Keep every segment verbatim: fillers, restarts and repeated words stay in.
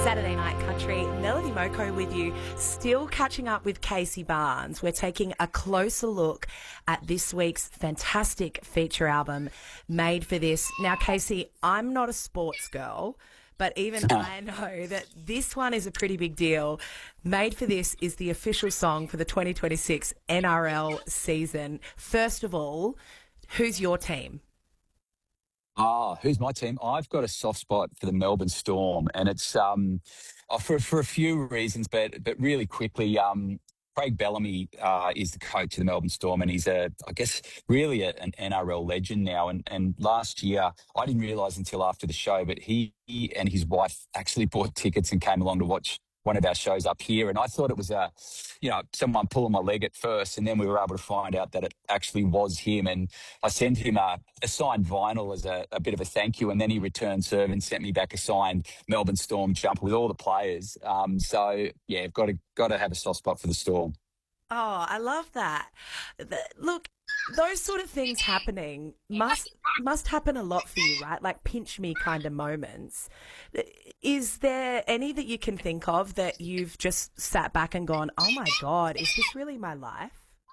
Saturday Night Country, Melody Moko with you, still catching up with Casey Barnes. We're taking a closer look at this week's fantastic feature album, Made for This. Now, Casey, I'm not a sports girl, but even I know that this one is a pretty big deal. Made for This is the official song for the twenty twenty-six N R L season. First of all, who's your team? Ah, who's my team? I've got a soft spot for the Melbourne Storm, and it's um uh, for for a few reasons, but but really quickly, um, Craig Bellamy uh, is the coach of the Melbourne Storm, and he's a I guess really a, an N R L legend now. And and last year, I didn't realise until after the show, but he, he and his wife actually bought tickets and came along to watch one of our shows up here. And I thought it was a, you know, someone pulling my leg at first, and then we were able to find out that it actually was him. And I sent him a, a signed vinyl as a, a bit of a thank you, and then he returned serve and sent me back a signed Melbourne Storm jumper with all the players. Um, so yeah, got to got to have a soft spot for the Storm. Oh, I love that. The, look, those sort of things happening must must happen a lot for you, right? Like pinch me kind of moments. Is there any that you can think of that you've just sat back and gone, oh my God, is this really my life?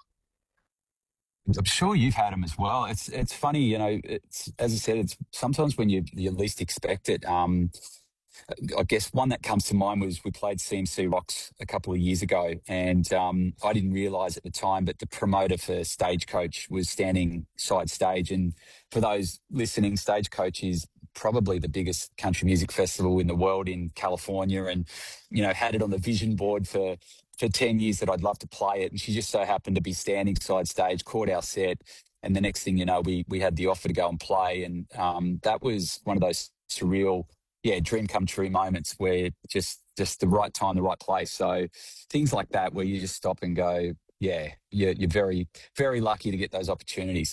I'm sure you've had them as well. It's it's funny, you know. It's as I said, it's sometimes when you you least expect it. Um, I guess one that comes to mind was we played C M C Rocks a couple of years ago, and um, I didn't realise at the time, but the promoter for Stagecoach was standing side stage. And for those listening, Stagecoach is probably the biggest country music festival in the world in California, and you know had it on the vision board for for ten years that I'd love to play it. And she just so happened to be standing side stage, caught our set, and the next thing you know, we we had the offer to go and play, and um, that was one of those surreal. Yeah, dream come true moments where just just the right time, the right place. So things like that where you just stop and go, yeah, you're, you're very, very lucky to get those opportunities.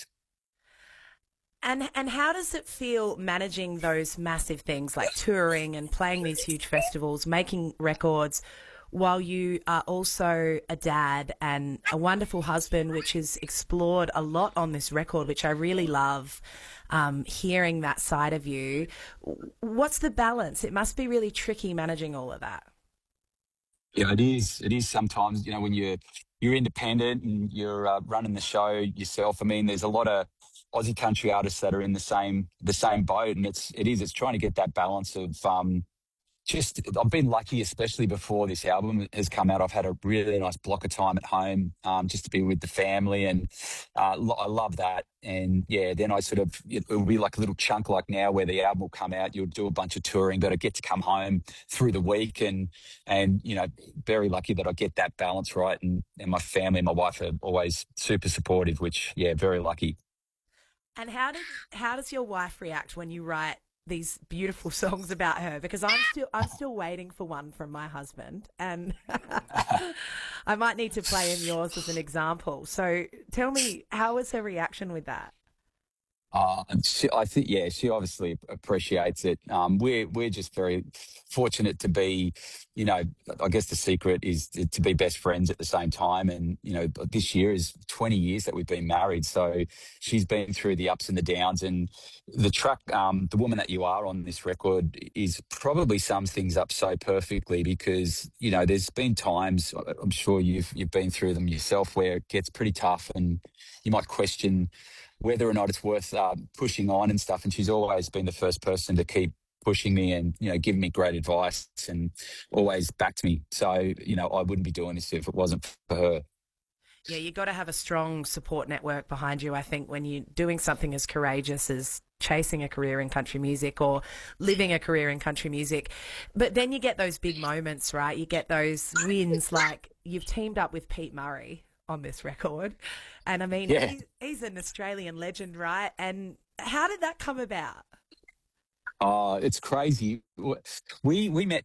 And and how does it feel managing those massive things like touring and playing these huge festivals, making records, while you are also a dad and a wonderful husband, which is explored a lot on this record, which I really love. Um, hearing that side of you, what's the balance? It must be really tricky managing all of that. Yeah, it is. It is sometimes, you know, when you're you're independent and you're uh, running the show yourself. I mean, there's a lot of Aussie country artists that are in the same the same boat, and it's it is it's trying to get that balance of um, just I've been lucky, especially before this album has come out. I've had a really nice block of time at home, um, just to be with the family, and uh, lo- I love that. And yeah, then I sort of it will be like a little chunk like now where the album will come out. You'll do a bunch of touring, but I get to come home through the week, and and you know, very lucky that I get that balance right. And and my family and my wife are always super supportive, which yeah, very lucky. And how did how does your wife react when you write these beautiful songs about her? Because I'm still I'm still waiting for one from my husband, and I might need to play in yours as an example. So tell me, how was her reaction with that? Uh, and she, I think, yeah, she obviously appreciates it. Um, we're we're just very fortunate to be, you know, I guess the secret is to, to be best friends at the same time. And you know, this year is twenty years that we've been married, so she's been through the ups and the downs. And the track, um, "The Woman That You Are" on this record is probably sums things up so perfectly because you know, there's been times, I'm sure you've you've been through them yourself, where it gets pretty tough, and you might question whether or not it's worth uh, pushing on and stuff. And she's always been the first person to keep pushing me and, you know, giving me great advice and always backed me. So, you know, I wouldn't be doing this if it wasn't for her. Yeah, you got to have a strong support network behind you, I think, when you're doing something as courageous as chasing a career in country music or living a career in country music. But then you get those big moments, right? You get those wins, like you've teamed up with Pete Murray on this record. And I mean, Yeah. he's, he's an Australian legend, right? And how did that come about? Oh, it's crazy. We we met